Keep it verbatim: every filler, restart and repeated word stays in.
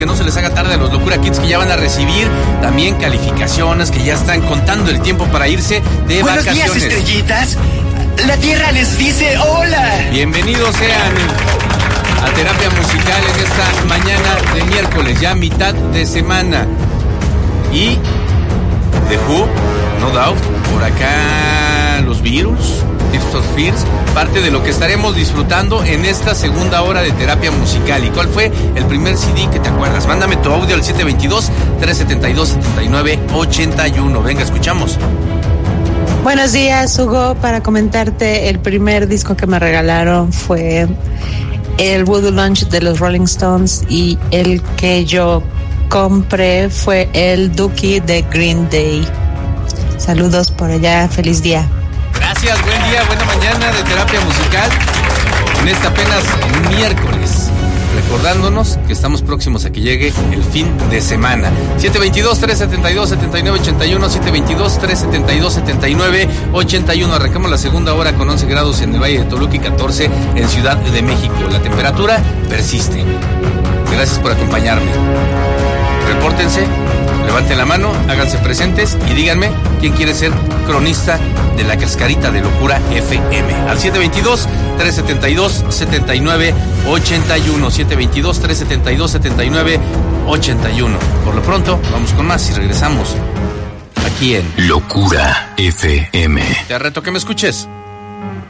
Que no se les haga tarde a los Locura Kids, que ya van a recibir también calificaciones, que ya están contando el tiempo para irse de Buenos vacaciones. Buenos días, estrellitas. La tierra les dice hola. Bienvenidos sean a Terapia Musical en esta mañana de miércoles, ya mitad de semana. Y The Who, No Doubt, por acá los Beatles, Tears for Fears, parte de lo que estaremos disfrutando en esta segunda hora de Terapia Musical. ¿Y cuál fue el primer C D que te acuerdas? Mándame tu audio al siete dos dos, tres siete dos, siete nueve ocho uno. Venga, escuchamos. Buenos días, Hugo. Para comentarte, el primer disco que me regalaron fue el Voodoo Lounge de los Rolling Stones, y el que yo compré fue el Dookie de Green Day. Saludos por allá, feliz día. Gracias, buen día, buena mañana de Terapia Musical en este apenas miércoles, recordándonos que estamos próximos a que llegue el fin de semana. siete dos dos, tres siete dos, siete nueve ocho uno, siete dos dos, tres siete dos, siete nueve ocho uno. Arrancamos la segunda hora con once grados en el Valle de Toluca y catorce en Ciudad de México. La temperatura persiste. Gracias por acompañarme. Repórtense, levanten la mano, háganse presentes y díganme quién quiere ser cronista de la cascarita de Locura F M. Al siete dos dos, tres siete dos, siete nueve ocho uno, siete dos dos, tres siete dos, siete nueve ocho uno. Por lo pronto, vamos con más y regresamos aquí en Locura F M. Te reto que me escuches.